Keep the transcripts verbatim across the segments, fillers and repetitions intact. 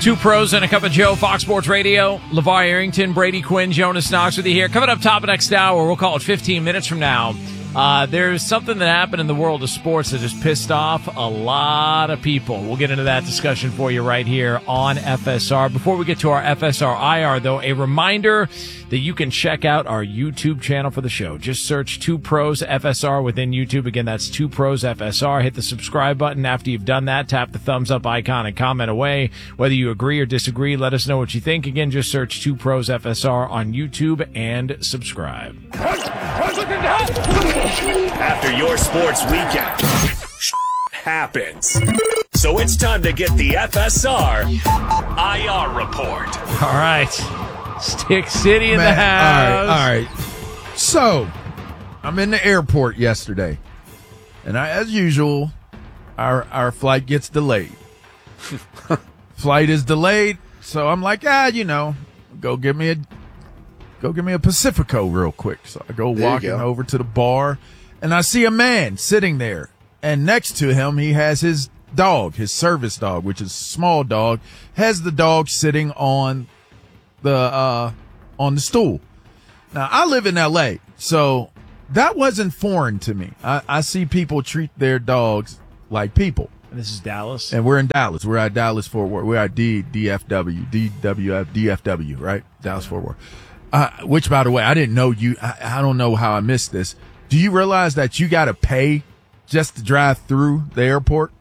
Two pros and a cup of Joe, Fox Sports Radio. LeVar Arrington, Brady Quinn, Jonas Knox with you here. Coming up top of next hour, we'll call it fifteen minutes from now. Uh, there's something that happened in the world of sports that has pissed off a lot of people. We'll get into that discussion for you right here on F S R. Before we get to our F S R I R, though, a reminder that you can check out our YouTube channel for the show. Just search Two Pros F S R within YouTube. Again, that's Two Pros F S R. Hit the subscribe button. After you've done that, tap the thumbs up icon and comment away. Whether you agree or disagree, let us know what you think. Again, just search Two Pros F S R on YouTube and subscribe. After your sports weekend, happens. So it's time to get the F S R I R report. All right. Stick City in Man, the house. All right, all right. So, I'm in the airport yesterday, and I, as usual, our our flight gets delayed. Flight is delayed, so I'm like, ah, you know, go give me a go give me a Pacifico real quick. So I go There you walking go. over to the bar, and I see a man sitting there, and next to him he has his dog, his service dog, which is a small dog, has the dog sitting on the uh on the stool. Now, I live in L A, so that wasn't foreign to me. I, I see people treat their dogs like people. And this is Dallas. And we're in Dallas. We're at Dallas Fort Worth. We're at D DFW, D W F, D F W, right? Dallas Fort Worth. Uh, which, by the way, I didn't know you. I, I don't know how I missed this. Do you realize that you got to pay just to drive through the airport?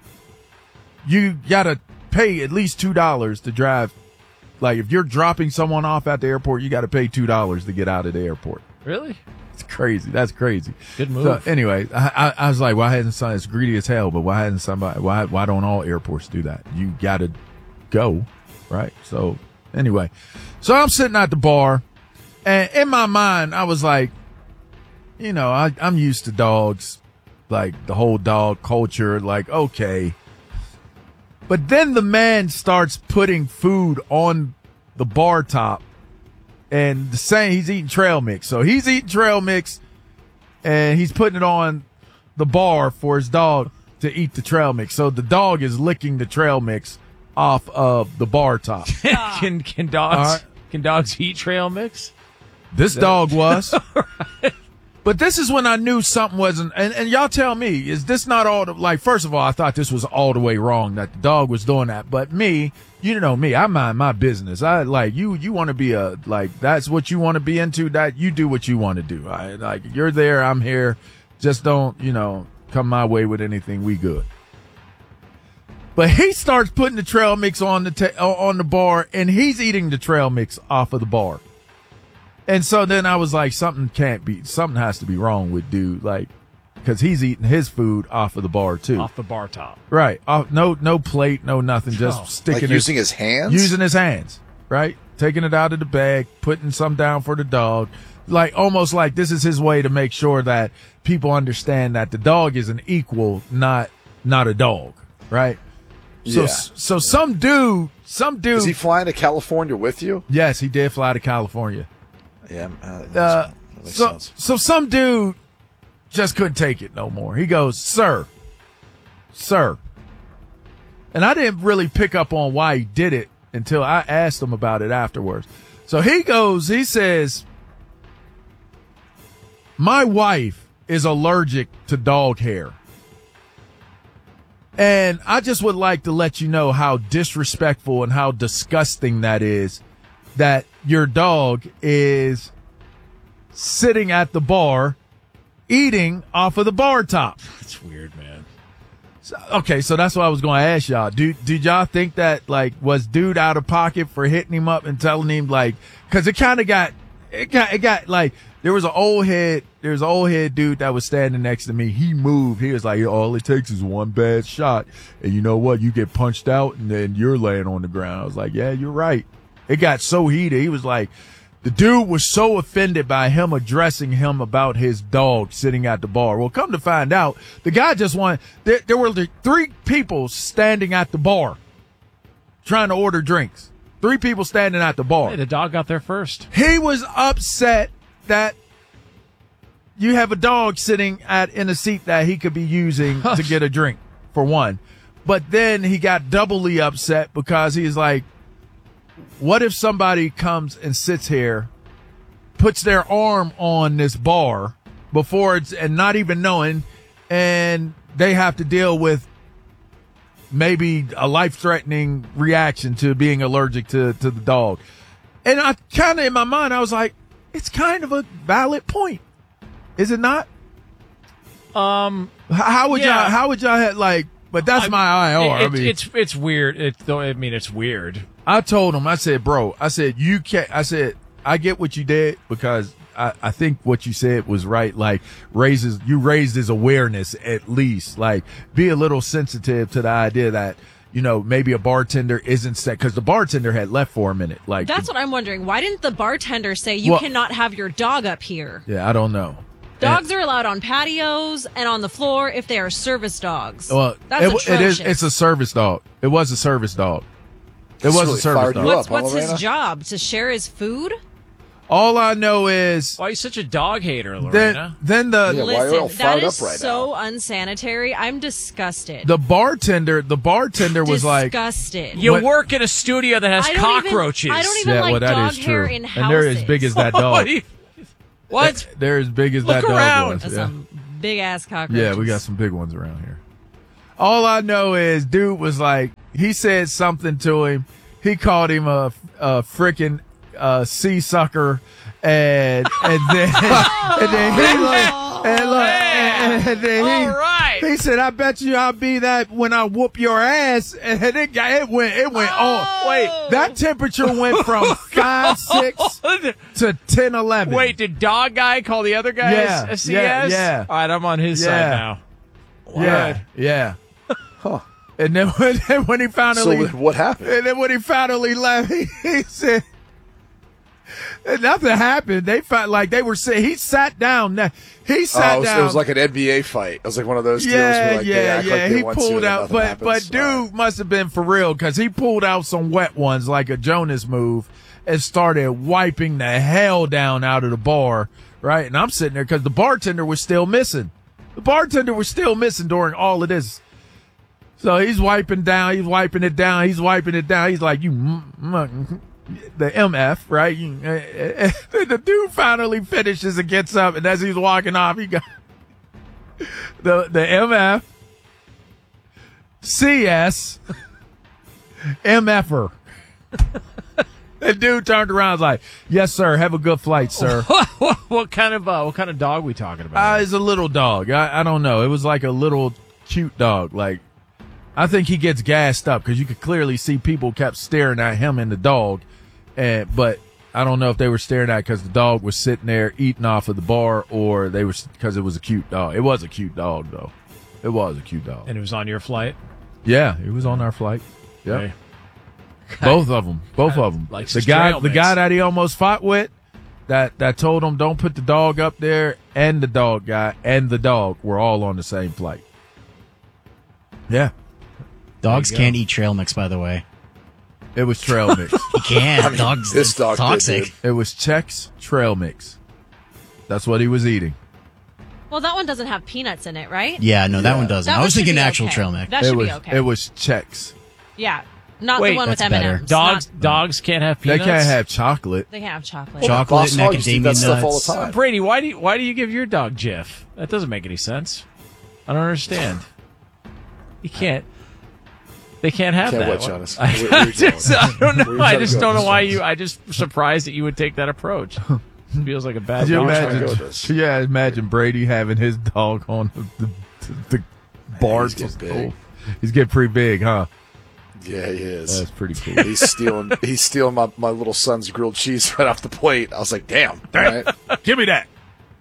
You got to pay at least two dollars to drive. Like, if you're dropping someone off at the airport, you got to pay two dollars to get out of the airport. Really? It's crazy. That's crazy. Good move. So, anyway, I, I, I was like, why hasn't somebody, it's greedy as hell, but why hasn't somebody, why, why don't all airports do that? You got to go, right? So, anyway, so I'm sitting at the bar, and in my mind, I was like, you know, I, I'm used to dogs, like the whole dog culture, like, okay. But then the man starts putting food on the bar top, and the same, he's eating trail mix. So he's eating trail mix, and he's putting it on the bar for his dog to eat the trail mix. So the dog is licking the trail mix off of the bar top. can can dogs All right. can dogs eat trail mix? This dog was. But this is when I knew something wasn't, and, and y'all tell me, is this not all, the, like, first of all, I thought this was all the way wrong, that the dog was doing that. But me, you know me, I mind my business. I, like, you, you want to be a, like, that's what you want to be into, that you do what you want to do. I, like, you're there, I'm here. Just don't, you know, come my way with anything. We good. But he starts putting the trail mix on the, ta- on the bar, and he's eating the trail mix off of the bar. And so then I was like, something can't be, something has to be wrong with dude, like, because he's eating his food off of the bar too. Off the bar top. Right. Off, no, no plate, no nothing, just Oh. sticking Like using his hands? using his hands, right? Taking it out of the bag, putting some down for the dog. Like, almost like this is his way to make sure that people understand that the dog is an equal, not, not a dog, right? So, Yeah. so some dude, some dude. Is he flying to California with you? Yes, he did fly to California. Yeah. Uh, that's- Uh, that makes so, sense. so some dude just couldn't take it no more. He goes, sir, sir. And I didn't really pick up on why he did it until I asked him about it afterwards. So he goes, he says, my wife is allergic to dog hair. And I just would like to let you know how disrespectful and how disgusting that is, that your dog is sitting at the bar eating off of the bar top. That's weird, man. So, okay, so that's what I was going to ask y'all. Do, did y'all think that, like, was dude out of pocket for hitting him up and telling him, like, because it kind of got, it got, it got, like, there was an old head, there was an old head dude that was standing next to me. He moved. He was like, all it takes is one bad shot. And you know what? You get punched out and then you're laying on the ground. I was like, yeah, you're right. It got so heated. He was like, the dude was so offended by him addressing him about his dog sitting at the bar. Well, come to find out, the guy just wanted, there, there were three people standing at the bar trying to order drinks. Three people standing at the bar. Hey, the dog got there first. He was upset that you have a dog sitting at in a seat that he could be using to get a drink, for one. but then he got doubly upset because he's like, what if somebody comes and sits here, puts their arm on this bar before it's, and not even knowing, and they have to deal with maybe a life-threatening reaction to being allergic to, to the dog. And I kind of, in my mind, I was like, it's kind of a valid point. Is it not? Um, How would yeah. y'all, how would y'all have, like, but that's I- my I R. It, I mean, it's it's weird. It, though, I mean, it's weird. I told him, I said, bro, I said, you can't, I said, I get what you did because I, I think what you said was right. Like raises, you raised his awareness at least, like be a little sensitive to the idea that, you know, maybe a bartender isn't set because the bartender had left for a minute. Like That's the, what I'm wondering. Why didn't the bartender say you Well- cannot have your dog up here? yeah, I don't know. Dogs are allowed on patios and on the floor if they are service dogs. Well, That's it, atrocious. it is, it's a service dog. It was a service dog. It was really a service fired dog. you up. What's, huh, what's his Lorena? job? To share his food? All I know is Why are you such a dog hater, then, Lorena? then the, Yeah, why are we all Listen, that fired is up right so unsanitary. I'm disgusted. the bartender, the bartender was like, disgusted. You What- work in a studio that has I don't even- cockroaches. I don't even yeah, like well, that dog is hair true. in And they're as houses. big as that What? dog. do you- What? They're as big as Look that dog around. was. That's Yeah. some big ass cockroaches. Yeah, we got some big ones around here. All I know is dude was like, he said something to him. He called him a, a freaking uh, sea sucker. And, and then, and then he like, and look, and, and then he, All right. he said, I bet you I'll be that when I whoop your ass. And it got, it went, it went on. Wait. That temperature went from five, six to ten, eleven. Wait, did dog guy call the other guy Yeah, a C yeah, S? yeah. All right, I'm on his Yeah. side now. Yeah, yeah. Huh. And then when, when he So finally, what happened? and then when he finally left, he, he said, and nothing happened. They felt like they were saying, he sat down. Now, He sat Oh, it was, down. it was like an N B A fight. It was like one of those deals yeah, where like they yeah, act yeah. like they he want to pulled and out, nothing but happens. but dude must have been for real because he pulled out some wet ones like a Jonas move and started wiping the hell down out of the bar. Right, and I'm sitting there because the bartender was still missing. The bartender was still missing during all of this. So he's wiping down, he's wiping it down, he's wiping it down. He's like, you, mm, mm, the M F, right? You, uh, uh, uh, the dude finally finishes and gets up, and as he's walking off, he got the the M F, C S, M F er. The dude turned around and was like, yes, sir, have a good flight, sir. what, what kind of uh, what kind of dog we talking about? Uh, it's a little dog. I, I don't know. It was like a little cute dog. Like, I think he gets gassed up because you could clearly see people kept staring at him and the dog. And, but I don't know if they were staring at because the dog was sitting there eating off of the bar or they were because it was a cute dog. It was a cute dog, though. It was a cute dog. and it was on your flight. Yeah, it was on our flight. Yeah. Okay. Both of them. Both of them. Likes The his guy, trail the mix. guy that he almost fought with, that that told him don't put the dog up there, and the dog guy and the dog were all on the same flight. Yeah, Dogs There you go. can't eat trail mix, by the way. it was trail mix. You can't. Dogs. this it's dog did, toxic. dude. It was Chex trail mix. That's what he was eating. Well, that one doesn't have peanuts in it, right? Yeah, no, that Yeah. one doesn't. That I one was should thinking be actual okay. trail mix. That it should was be okay. it was Chex. Yeah, not Wait, the one with that's M and better. M's. Dogs Not- dogs can't have They peanuts. can't have chocolate. they have chocolate. Chocolate, Boss Hog used to eat macadamia that stuff all nuts. the time. Brady, why do you, why do you give your dog Jif? That doesn't make any sense. I don't understand. You can't. They can't have Can't that. what, What- Jonas? I, Where- where you just, going? I don't Where know. you I trying to just go don't know with why this? you. I just surprised that you would take that approach. Feels like a bad Could you dog. trying to imagine? go with this? Yeah, imagine Brady having his dog on the, the, the bar. he's getting big. He's getting pretty big, huh? Yeah, he is. That's pretty cool. He's stealing. He's stealing my, my little son's grilled cheese right off the plate. I was like, damn. All right. Give me that.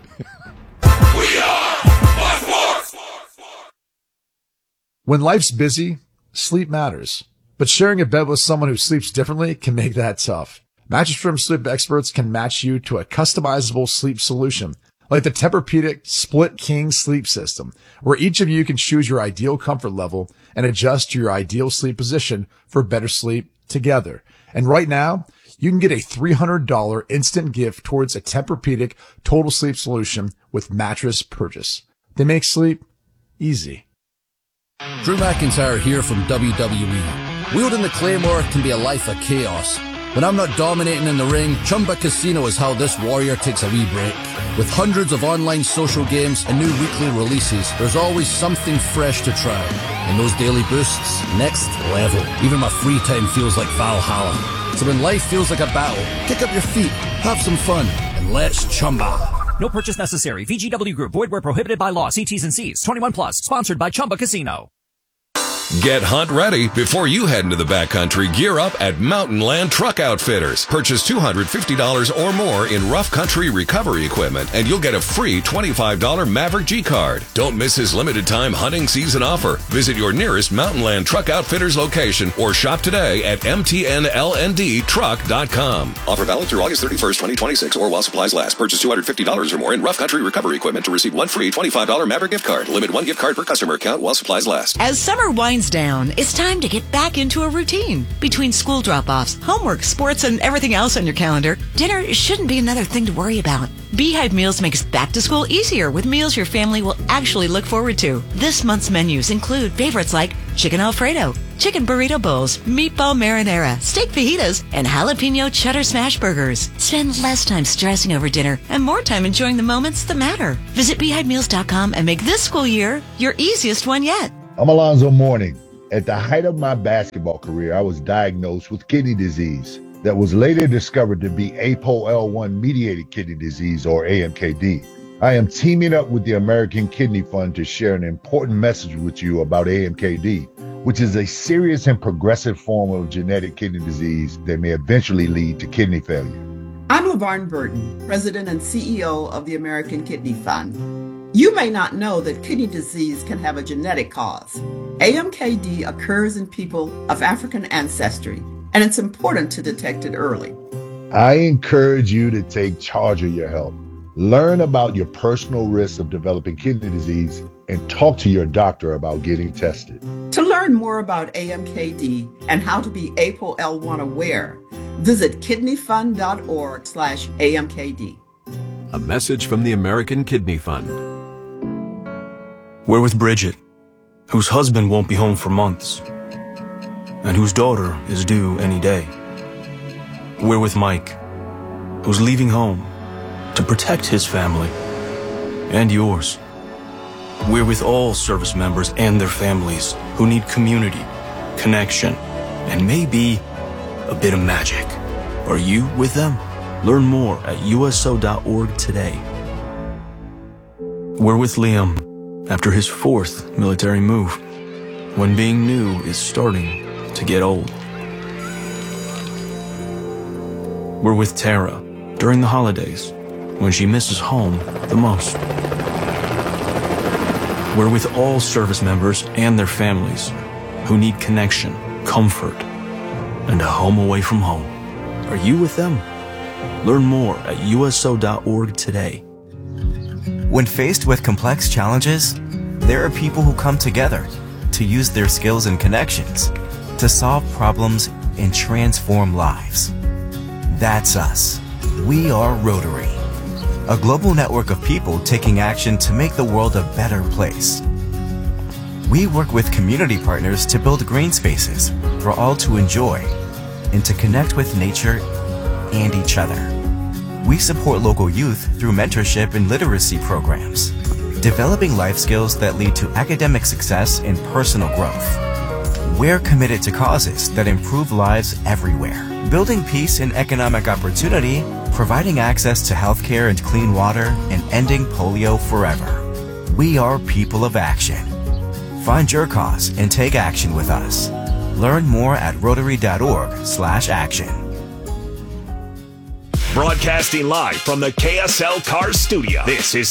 When life's busy, sleep matters. But sharing a bed with someone who sleeps differently can make that tough. Mattress Firm sleep experts can match you to a customizable sleep solution, like the Tempur-Pedic Split King Sleep System, where each of you can choose your ideal comfort level and adjust to your ideal sleep position for better sleep together. And right now, you can get a three hundred dollars instant gift towards a Tempur-Pedic total sleep solution with mattress purchase. They make sleep easy. Drew McIntyre here from W W E. Wielding the Claymore can be a life of chaos. When I'm not dominating in the ring, Chumba Casino is how this warrior takes a wee break. With hundreds of online social games and new weekly releases, there's always something fresh to try. And those daily boosts, next level. Even my free time feels like Valhalla. So when life feels like a battle, kick up your feet, have some fun, and let's Chumba. No purchase necessary. V G W Group. Void where prohibited by law. See T's and C's. twenty-one plus. Sponsored by Chumba Casino. Get hunt ready before you head into the backcountry. Gear up at Mountain Land Truck Outfitters. Purchase two hundred fifty dollars or more in rough country recovery equipment, and you'll get a free twenty-five dollars Maverick G card. Don't miss his limited time hunting season offer. Visit your nearest Mountain Land Truck Outfitters location or shop today at M T N L N D truck dot com. Offer valid through August thirty-first, twenty twenty-six or while supplies last. Purchase two hundred fifty dollars or more in rough country recovery equipment to receive one free twenty-five dollars Maverick gift card. Limit one gift card per customer account while supplies last. As summer winds down, it's time to get back into a routine. Between school drop-offs, homework, sports, and everything else on your calendar, dinner shouldn't be another thing to worry about. Beehive Meals makes back to school easier with meals your family will actually look forward to. This month's menus include favorites like chicken Alfredo, chicken burrito bowls, meatball marinara, steak fajitas, and jalapeno cheddar smash burgers. Spend less time stressing over dinner and more time enjoying the moments that matter. Visit beehive meals dot com and make this school year your easiest one yet. I'm Alonzo Mourning. At the height of my basketball career, I was diagnosed with kidney disease that was later discovered to be A P O L one mediated kidney disease, or A M K D. I am teaming up with the American Kidney Fund to share an important message with you about A M K D, which is a serious and progressive form of genetic kidney disease that may eventually lead to kidney failure. I'm LaVarn Burton, President and C E O of the American Kidney Fund. You may not know that kidney disease can have a genetic cause. A M K D occurs in people of African ancestry, and it's important to detect it early. I encourage you to take charge of your health. Learn about your personal risks of developing kidney disease and talk to your doctor about getting tested. To learn more about A M K D and how to be A P O L one aware, visit kidney fund dot org slash A M K D. A message from the American Kidney Fund. We're with Bridget, whose husband won't be home for months, and whose daughter is due any day. We're with Mike, who's leaving home to protect his family and yours. We're with all service members and their families who need community, connection, and maybe a bit of magic. Are you with them? Learn more at U S O dot org today. We're with Liam after his fourth military move, when being new is starting to get old. We're with Tara during the holidays, when she misses home the most. We're with all service members and their families who need connection, comfort, and a home away from home. Are you with them? Learn more at U S O dot org today. When faced with complex challenges, there are people who come together to use their skills and connections to solve problems and transform lives. That's us. We are Rotary, a global network of people taking action to make the world a better place. We work with community partners to build green spaces for all to enjoy and to connect with nature and each other. We support local youth through mentorship and literacy programs, developing life skills that lead to academic success and personal growth. We're committed to causes that improve lives everywhere, building peace and economic opportunity, providing access to healthcare and clean water, and ending polio forever. We are people of action. Find your cause and take action with us. Learn more at rotary dot org slash action. Broadcasting live from the K S L Cars studio. This is